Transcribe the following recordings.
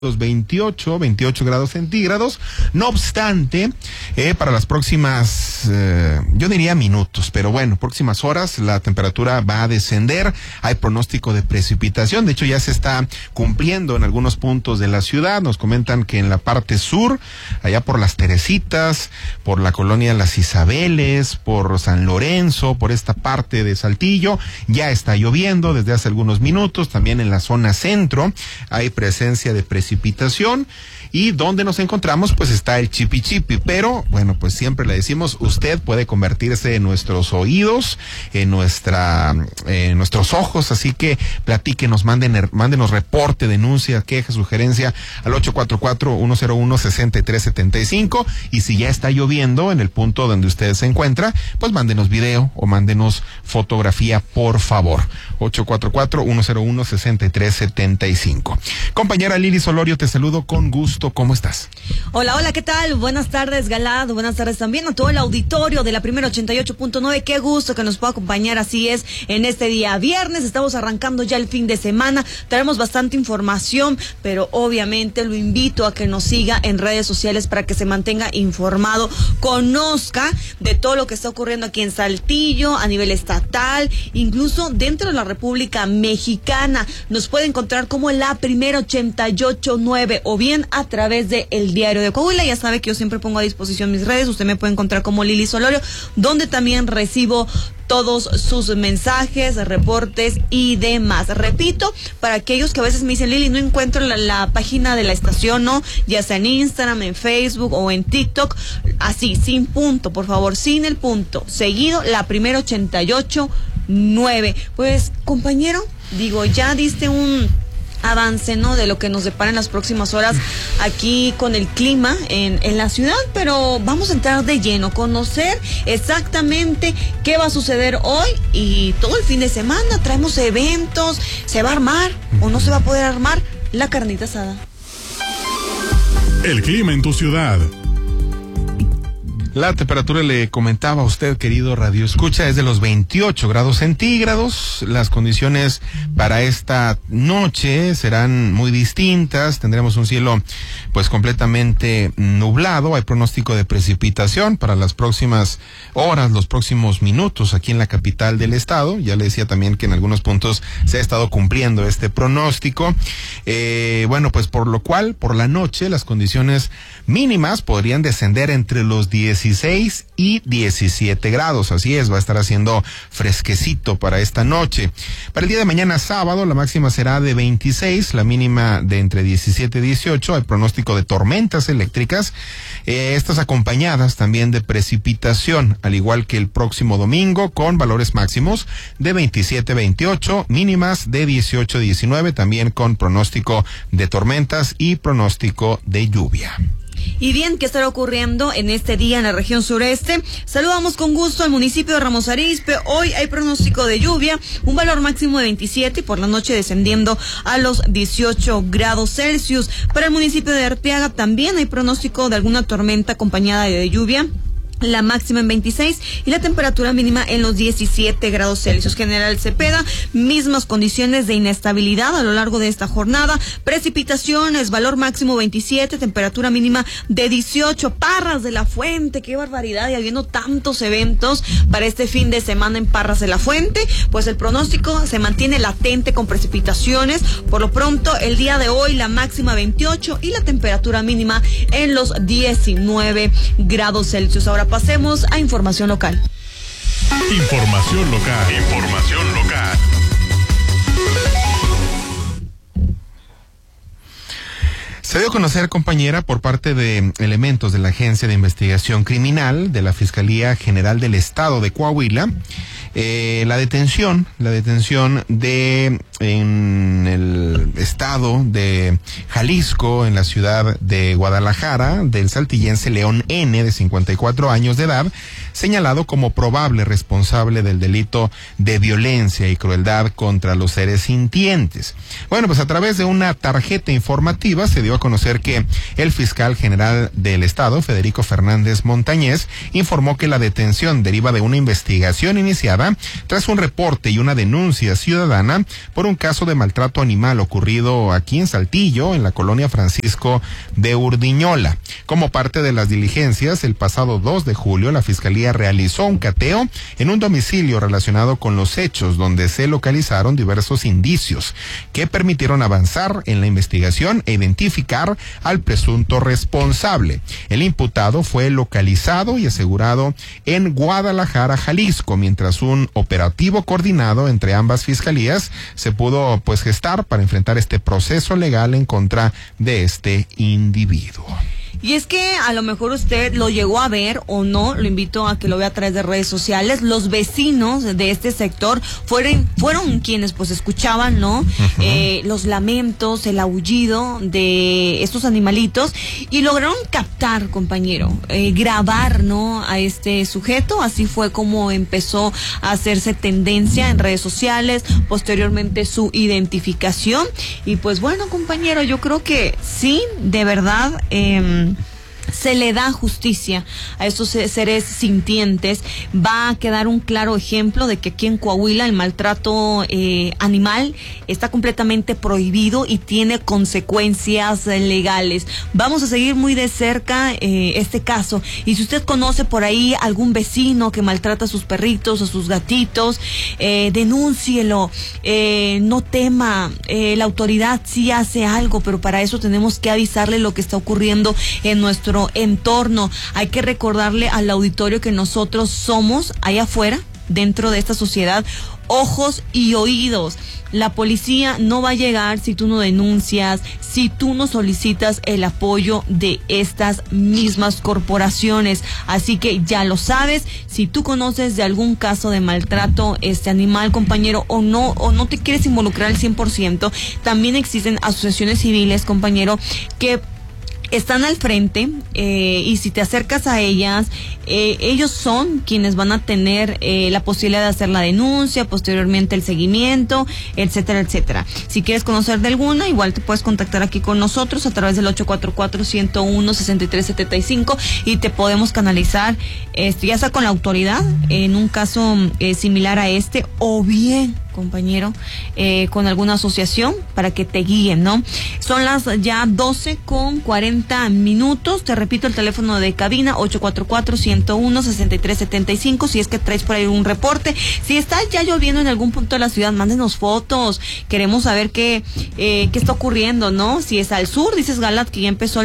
los 28 grados centígrados. No obstante, para las próximas, yo diría minutos, pero bueno, próximas horas la temperatura va a descender. Hay pronóstico de precipitación. De hecho, ya se está cumpliendo en algunos puntos de la ciudad. Nos comentan que en la parte sur, allá por las Teresitas, por la colonia Las Isabeles, por San Lorenzo, por esta parte de Saltillo, ya está lloviendo desde hace algunos minutos. También en la zona centro hay presencia de precipitación. Y donde nos encontramos, pues está el Chipi Chipi, pero bueno, pues siempre le decimos, usted puede convertirse en nuestros oídos, en nuestros ojos, así que platíquenos, mándenos reporte, denuncia, queja, sugerencia al 844-101-6375, y si ya está lloviendo en el punto donde usted se encuentra, pues mándenos video o mándenos fotografía, por favor. 844-101-6375. Compañera Lili Solorio, te saludo con gusto. ¿Cómo estás? Hola, ¿qué tal? Buenas tardes, Galad. Buenas tardes también a todo el auditorio de la Primera 88.9. Qué gusto que nos pueda acompañar, así es, en este día viernes. Estamos arrancando ya el fin de semana. Traemos bastante información, pero obviamente lo invito a que nos siga en redes sociales para que se mantenga informado, conozca de todo lo que está ocurriendo aquí en Saltillo, a nivel estatal, incluso dentro de la República Mexicana. Nos puede encontrar como la Primera 88.9 o bien a través de El Diario de Coahuila. Ya sabe que yo siempre pongo a disposición mis redes. Usted me puede encontrar como Lili Solorio, donde también recibo todos sus mensajes, reportes y demás. Repito, para aquellos que a veces me dicen, Lili, no encuentro la página de la estación, ¿no? Ya sea en Instagram, en Facebook o en TikTok, así, sin punto, por favor, sin el punto, seguido, la Primera 88.9. Pues, compañero, digo, ya diste un avance, ¿no?, de lo que nos depara en las próximas horas aquí con el clima en la ciudad, pero vamos a entrar de lleno, conocer exactamente qué va a suceder hoy y todo el fin de semana. Traemos eventos, ¿se va a armar o no se va a poder armar la carnita asada? El clima en tu ciudad. La temperatura, le comentaba a usted, querido Radio Escucha, es de los 28 grados centígrados. Las condiciones para esta noche serán muy distintas. Tendremos un cielo pues completamente nublado. Hay pronóstico de precipitación para las próximas horas, los próximos minutos aquí en la capital del estado. Ya le decía también que en algunos puntos se ha estado cumpliendo este pronóstico. Bueno, pues por lo cual, por la noche, las condiciones mínimas podrían descender entre los 16 y 17 grados. Así es, va a estar haciendo fresquecito para esta noche. Para el día de mañana sábado, la máxima será de 26, la mínima de entre 17 y 18. Hay pronóstico de tormentas eléctricas, estas acompañadas también de precipitación, al igual que el próximo domingo, con valores máximos de 27 a 28, mínimas de 18 a 19, también con pronóstico de tormentas y pronóstico de lluvia. Y bien, ¿qué estará ocurriendo en este día en la región sureste? Saludamos con gusto al municipio de Ramos Arizpe. Hoy hay pronóstico de lluvia, un valor máximo de 27 y por la noche descendiendo a los 18 grados Celsius. Para el municipio de Arteaga también hay pronóstico de alguna tormenta acompañada de lluvia. La máxima en 26 y la temperatura mínima en los 17 grados Celsius. General Cepeda, mismas condiciones de inestabilidad a lo largo de esta jornada. Precipitaciones, valor máximo 27, temperatura mínima de 18. Parras de la Fuente, qué barbaridad, y habiendo tantos eventos para este fin de semana en Parras de la Fuente, pues el pronóstico se mantiene latente con precipitaciones. Por lo pronto, el día de hoy la máxima 28 y la temperatura mínima en los 19 grados Celsius. Ahora pasemos a información local. Información local. Se dio a conocer, compañera, por parte de elementos de la Agencia de Investigación Criminal de la Fiscalía General del Estado de Coahuila, la detención en el estado de Jalisco, en la ciudad de Guadalajara, del saltillense León N, de 54 años de edad, señalado como probable responsable del delito de violencia y crueldad contra los seres sintientes. Bueno, pues a través de una tarjeta informativa se dio a conocer que el fiscal general del estado, Federico Fernández Montañez, informó que la detención deriva de una investigación iniciada tras un reporte y una denuncia ciudadana por un caso de maltrato animal ocurrido ocurrido aquí en Saltillo, en la colonia Francisco de Urdiñola. Como parte de las diligencias, el pasado 2 de julio, la Fiscalía realizó un cateo en un domicilio relacionado con los hechos, donde se localizaron diversos indicios que permitieron avanzar en la investigación e identificar al presunto responsable. El imputado fue localizado y asegurado en Guadalajara, Jalisco, mientras un operativo coordinado entre ambas fiscalías se pudo gestar para enfrentar este proceso legal en contra de este individuo. Y es que a lo mejor usted lo llegó a ver o no, lo invito a que lo vea a través de redes sociales. Los vecinos de este sector fueron quienes escuchaban, ¿no? Uh-huh. Los lamentos, el aullido de estos animalitos y lograron captar, compañero, grabar, ¿no? A este sujeto. Así fue como empezó a hacerse tendencia en redes sociales, posteriormente su identificación. Y bueno, compañero, yo creo que sí, de verdad, se le da justicia a estos seres sintientes. Va a quedar un claro ejemplo de que aquí en Coahuila el maltrato animal está completamente prohibido y tiene consecuencias legales. Vamos a seguir muy de cerca este caso, y si usted conoce por ahí algún vecino que maltrata a sus perritos o sus gatitos, denúncielo, no tema, la autoridad sí hace algo, pero para eso tenemos que avisarle lo que está ocurriendo en nuestro entorno. Hay que recordarle al auditorio que nosotros somos allá afuera, dentro de esta sociedad, ojos y oídos. La policía no va a llegar si tú no denuncias, si tú no solicitas el apoyo de estas mismas corporaciones. Así que ya lo sabes, si tú conoces de algún caso de maltrato animal, compañero, o no te quieres involucrar al 100%, también existen asociaciones civiles, compañero, que están al frente, y si te acercas a ellas, ellos son quienes van a tener la posibilidad de hacer la denuncia, posteriormente el seguimiento, etcétera, etcétera. Si quieres conocer de alguna, igual te puedes contactar aquí con nosotros a través del 844-101-6375 y te podemos canalizar, ya sea con la autoridad en un caso similar a este, o bien, compañero, con alguna asociación para que te guíen, ¿no? Son las ya 12:40 minutos. Te repito el teléfono de cabina, 844-101-6375, si es que traes por ahí un reporte. Si está ya lloviendo en algún punto de la ciudad, mándenos fotos. Queremos saber qué está ocurriendo, ¿no? Si es al sur, dices, Galat, que ya empezó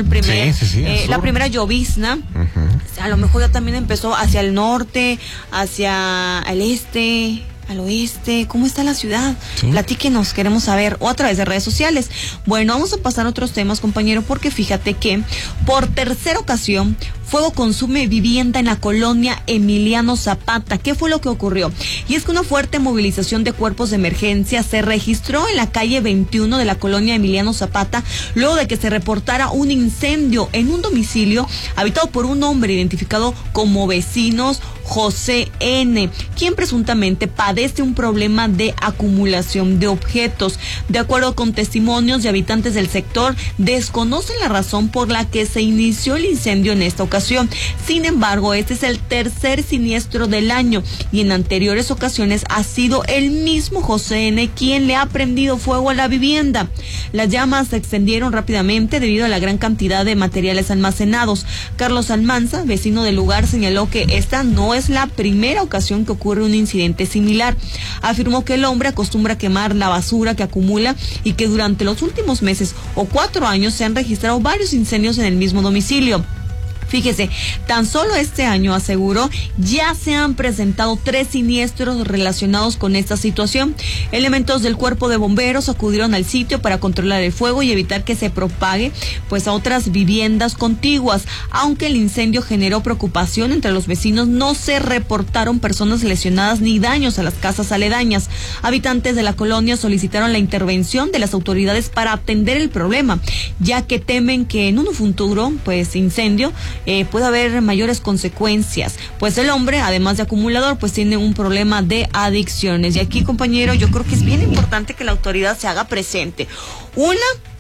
la primera llovizna. Uh-huh. A lo mejor ya también empezó hacia el norte, hacia el este, al oeste. ¿Cómo está la ciudad? Sí. Platíquenos, queremos saber, o a través de redes sociales. Bueno, vamos a pasar a otros temas, compañero, porque fíjate que por tercera ocasión fuego consume vivienda en la colonia Emiliano Zapata. ¿Qué fue lo que ocurrió? Y es que una fuerte movilización de cuerpos de emergencia se registró en la calle 21 de la colonia Emiliano Zapata, luego de que se reportara un incendio en un domicilio habitado por un hombre identificado como Vecinos José N., quien presuntamente padece un problema de acumulación de objetos. De acuerdo con testimonios de habitantes del sector, desconocen la razón por la que se inició el incendio en esta ocasión. Sin embargo, este es el tercer siniestro del año y en anteriores ocasiones ha sido el mismo José N. quien le ha prendido fuego a la vivienda. Las llamas se extendieron rápidamente debido a la gran cantidad de materiales almacenados. Carlos Almanza, vecino del lugar, señaló que esta no es la primera ocasión que ocurre un incidente similar. Afirmó que el hombre acostumbra a quemar la basura que acumula y que durante los últimos meses o 4 años se han registrado varios incendios en el mismo domicilio. Fíjese, tan solo este año, aseguró, ya se han presentado 3 siniestros relacionados con esta situación. Elementos del cuerpo de bomberos acudieron al sitio para controlar el fuego y evitar que se propague a otras viviendas contiguas. Aunque el incendio generó preocupación entre los vecinos, no se reportaron personas lesionadas ni daños a las casas aledañas. Habitantes de la colonia solicitaron la intervención de las autoridades para atender el problema, ya que temen que en un futuro, incendio, puede haber mayores consecuencias, pues el hombre, además de acumulador, tiene un problema de adicciones. Y aquí, compañero, yo creo que es bien importante que la autoridad se haga presente. Una,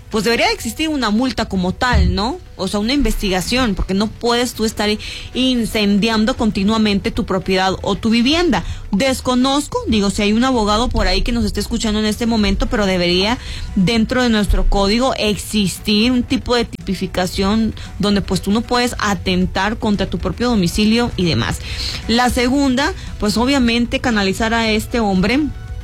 pues debería existir una multa como tal, ¿no? O sea, una investigación, porque no puedes tú estar incendiando continuamente tu propiedad o tu vivienda. Desconozco, digo, si hay un abogado por ahí que nos esté escuchando en este momento, pero debería dentro de nuestro código existir un tipo de tipificación donde pues tú no puedes atentar contra tu propio domicilio y demás. La segunda, pues obviamente canalizar a este hombre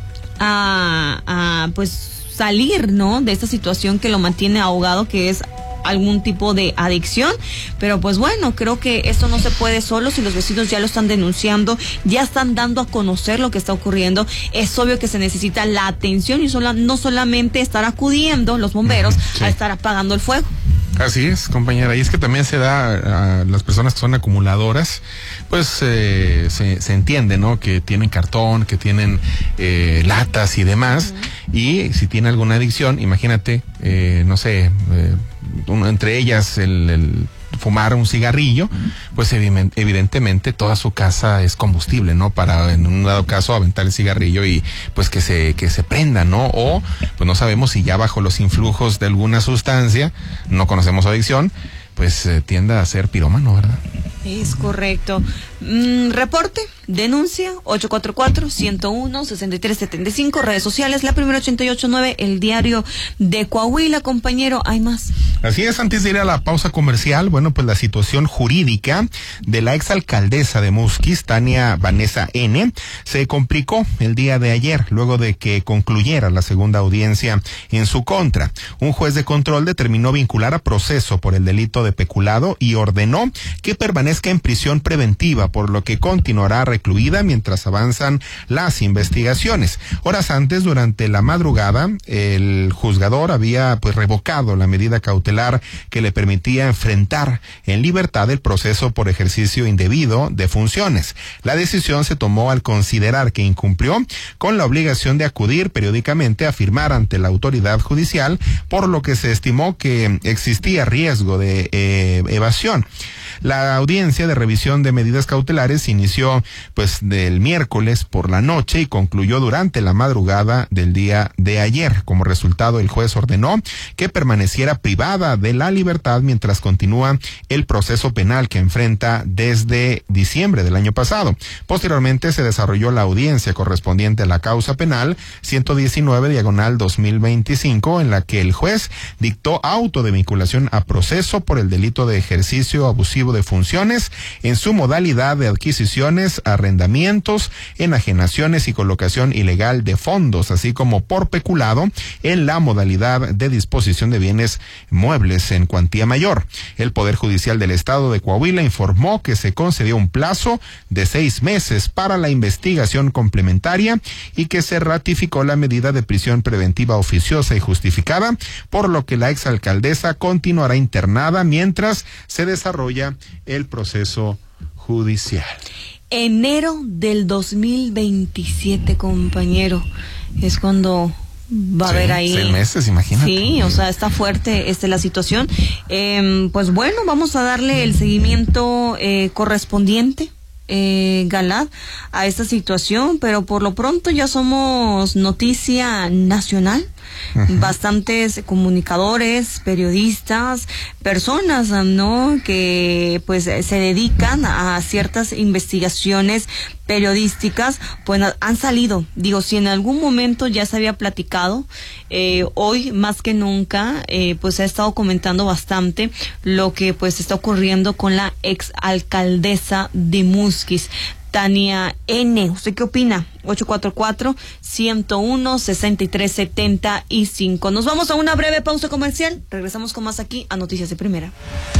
a pues salir, ¿no?, de esta situación que lo mantiene ahogado, que es algún tipo de adicción. Pero pues bueno, creo que esto no se puede solo. Si los vecinos ya lo están denunciando, ya están dando a conocer lo que está ocurriendo, es obvio que se necesita la atención y no solamente estar acudiendo los bomberos a estar apagando el fuego. Así es, compañera, y es que también se da a las personas que son acumuladoras, pues se entiende, ¿no?, que tienen cartón, que tienen latas y demás, y si tiene alguna adicción, imagínate, no sé, entre ellas el fumar un cigarrillo, pues evidentemente toda su casa es combustible, ¿no? Para en un dado caso aventar el cigarrillo y pues que se prenda, ¿no? O pues no sabemos si ya bajo los influjos de alguna sustancia, no conocemos adicción, pues tienda a ser pirómano, ¿verdad? Es correcto. Reporte, denuncia, 844-101-6375, redes sociales, la primera 88.9, el diario de Coahuila, compañero, ¿hay más? Así es, antes de ir a la pausa comercial, bueno, pues la situación jurídica de la exalcaldesa de Musquis, Tania Vanessa N., se complicó el día de ayer, luego de que concluyera la segunda audiencia en su contra. Un juez de control determinó vincular a proceso por el delito de peculado y ordenó que permanezca en prisión preventiva, por lo que continuará recluida mientras avanzan las investigaciones. Horas antes, durante la madrugada, el juzgador había pues revocado la medida cautelar que le permitía enfrentar en libertad el proceso por ejercicio indebido de funciones. La decisión se tomó al considerar que incumplió con la obligación de acudir periódicamente a firmar ante la autoridad judicial, por lo que se estimó que existía riesgo de evasión. La audiencia de revisión de medidas cautelares inició pues del miércoles por la noche y concluyó durante la madrugada del día de ayer. Como resultado, el juez ordenó que permaneciera privada de la libertad mientras continúa el proceso penal que enfrenta desde diciembre del año pasado. Posteriormente se desarrolló la audiencia correspondiente a la causa penal 119/2025, en la que el juez dictó auto de vinculación a proceso por el delito de ejercicio abusivo de funciones en su modalidad de adquisiciones, arrendamientos, enajenaciones y colocación ilegal de fondos, así como por peculado en la modalidad de disposición de bienes muebles en cuantía mayor. El Poder Judicial del Estado de Coahuila informó que se concedió un plazo de 6 meses para la investigación complementaria y que se ratificó la medida de prisión preventiva oficiosa y justificada, por lo que la exalcaldesa continuará internada mientras se desarrolla el proceso judicial. Enero del 2027, compañero, es cuando va a haber ahí 6 meses, imagínate. Sí, o sea, está fuerte la situación. Pues bueno, vamos a darle el seguimiento correspondiente, Galad, a esta situación, pero por lo pronto ya somos noticia nacional. Bastantes comunicadores, periodistas, personas, ¿no?, que pues se dedican a ciertas investigaciones periodísticas, pues han salido. Digo, si en algún momento ya se había platicado, hoy más que nunca, pues se ha estado comentando bastante lo que pues está ocurriendo con la exalcaldesa de Musquis, Tania N. ¿Usted qué opina? 844-101-6375. Nos vamos a una breve pausa comercial. Regresamos con más aquí a Noticias de Primera.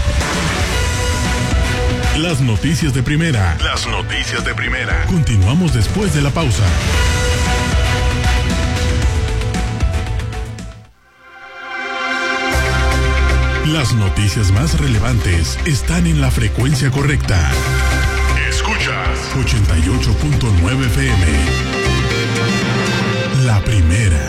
Las noticias de primera. Las noticias de primera. Continuamos después de la pausa. Las noticias más relevantes están en la frecuencia correcta. Escuchas 88.9 FM. La Primera.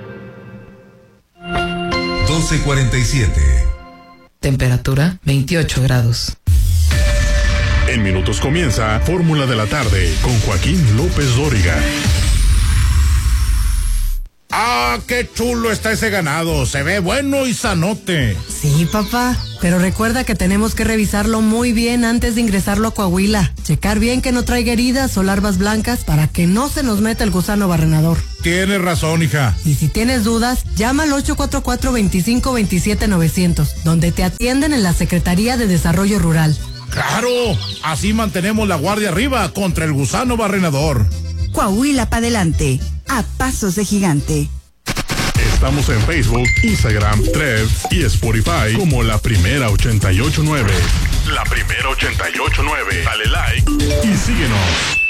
12:47. Temperatura 28 grados. En minutos comienza Fórmula de la Tarde con Joaquín López Dóriga. ¡Ah, qué chulo está ese ganado! Se ve bueno y sanote. Sí, papá, pero recuerda que tenemos que revisarlo muy bien antes de ingresarlo a Coahuila. Checar bien que no traiga heridas o larvas blancas para que no se nos meta el gusano barrenador. Tienes razón, hija. Y si tienes dudas, llama al 844-2527-900, donde te atienden en la Secretaría de Desarrollo Rural. ¡Claro! Así mantenemos la guardia arriba contra el gusano barrenador. Coahuila para adelante, a pasos de gigante. Estamos en Facebook, Instagram, Threads y Spotify como La Primera 889. La Primera 889. Dale like y síguenos.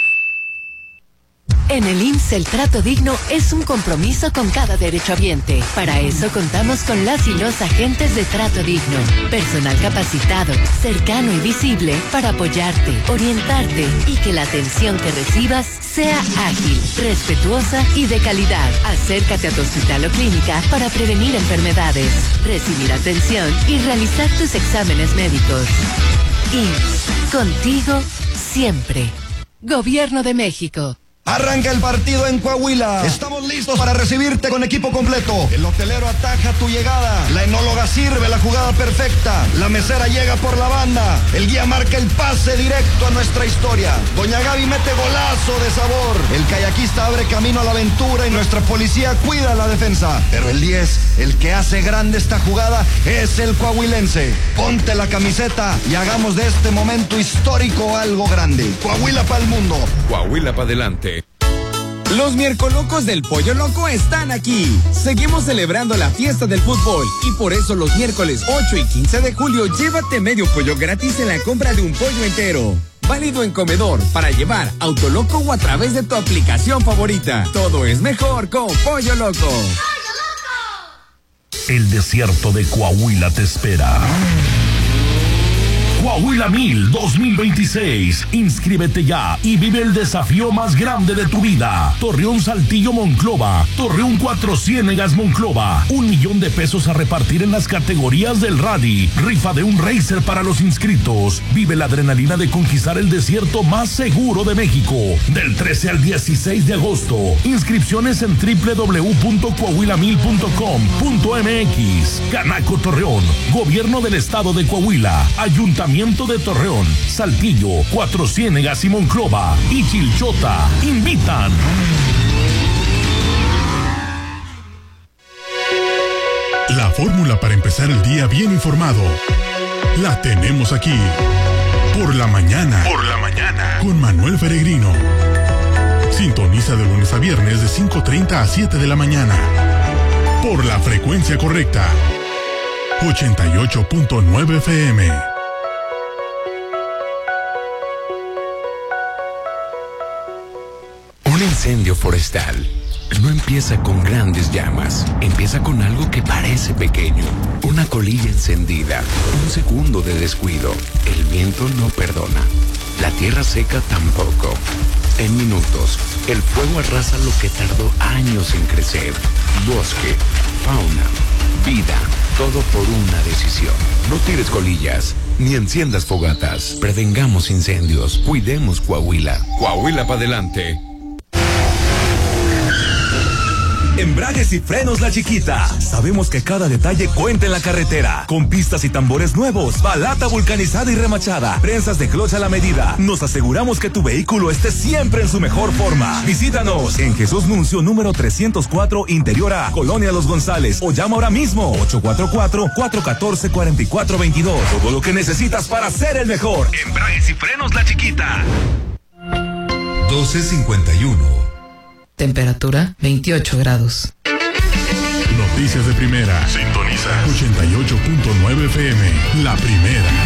En el IMSS el trato digno es un compromiso con cada derechohabiente. Para eso contamos con las y los agentes de trato digno. Personal capacitado, cercano y visible para apoyarte, orientarte y que la atención que recibas sea ágil, respetuosa y de calidad. Acércate a tu hospital o clínica para prevenir enfermedades, recibir atención y realizar tus exámenes médicos. IMSS, contigo siempre. Gobierno de México. Arranca el partido en Coahuila. Estamos listos para recibirte con equipo completo. El hotelero ataja tu llegada. La enóloga sirve la jugada perfecta. La mesera llega por la banda. El guía marca el pase directo a nuestra historia. Doña Gaby mete golazo de sabor. El kayakista abre camino a la aventura y nuestra policía cuida la defensa. Pero el 10, el que hace grande esta jugada, es el coahuilense. Ponte la camiseta y hagamos de este momento histórico algo grande. Coahuila para el mundo. Coahuila para adelante. Los miércolocos del Pollo Loco están aquí. Seguimos celebrando la fiesta del fútbol y por eso los miércoles 8 y 15 de julio llévate medio pollo gratis en la compra de un pollo entero. Válido en comedor, para llevar, Autoloco o a través de tu aplicación favorita. Todo es mejor con Pollo Loco. ¡Pollo Loco! El desierto de Coahuila te espera. Coahuila 1000 2026. Inscríbete ya y vive el desafío más grande de tu vida. Torreón Saltillo Monclova. Torreón Cuatro Ciénegas Monclova. $1,000,000 a repartir en las categorías del rally. Rifa de un racer para los inscritos. Vive la adrenalina de conquistar el desierto más seguro de México. Del 13 al 16 de agosto. Inscripciones en www.coahuila1000.com.mx. Canaco Torreón. Gobierno del Estado de Coahuila. Ayuntamiento de Torreón, Saltillo, Cuatro Ciénegas y Monclova y Chilchota invitan. La fórmula para empezar el día bien informado la tenemos aquí. Por la mañana. Por la mañana. Con Manuel Peregrino. Sintoniza de lunes a viernes de 5:30 a 7 de la mañana. Por la frecuencia correcta. 88.9 FM. Un incendio forestal no empieza con grandes llamas, empieza con algo que parece pequeño, una colilla encendida, un segundo de descuido. El viento no perdona, la tierra seca tampoco. En minutos, el fuego arrasa lo que tardó años en crecer. Bosque, fauna, vida, todo por una decisión. No tires colillas, ni enciendas fogatas. Prevengamos incendios, cuidemos Coahuila. Coahuila para adelante. Embragues y frenos La Chiquita. Sabemos que cada detalle cuenta en la carretera. Con pistas y tambores nuevos, balata vulcanizada y remachada, prensas de cloche a la medida. Nos aseguramos que tu vehículo esté siempre en su mejor forma. Visítanos en Jesús Nuncio número 304, Interior A, Colonia Los González, o llama ahora mismo 844-414-4422. Todo lo que necesitas para ser el mejor. Embragues y frenos La Chiquita. 12:51. Temperatura 28 grados. Noticias de primera. Sintoniza 88.9 FM. La Primera.